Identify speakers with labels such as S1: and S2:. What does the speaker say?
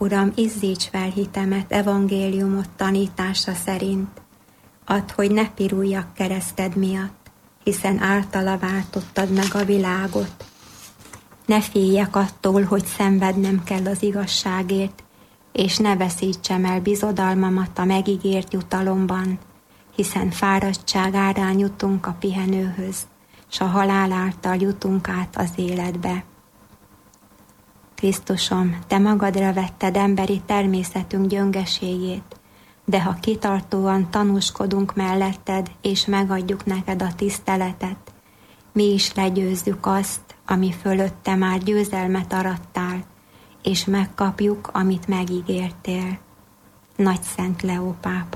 S1: Uram, izzíts fel hitemet evangéliumot tanítása szerint. Add, hogy ne piruljak kereszted miatt, hiszen általa váltottad meg a világot. Ne féljek attól, hogy szenvednem kell az igazságért, és ne veszítsem el bizodalmamat a megígért jutalomban, hiszen fáradtság árán jutunk a pihenőhöz, s a halál által jutunk át az életbe. Krisztusom, Te magadra vetted emberi természetünk gyöngeségét, de ha kitartóan tanúskodunk melletted, és megadjuk neked a tiszteletet, mi is legyőzzük azt, ami fölötte már győzelmet arattál, és megkapjuk, amit megígértél. Nagyszent Leó pápa.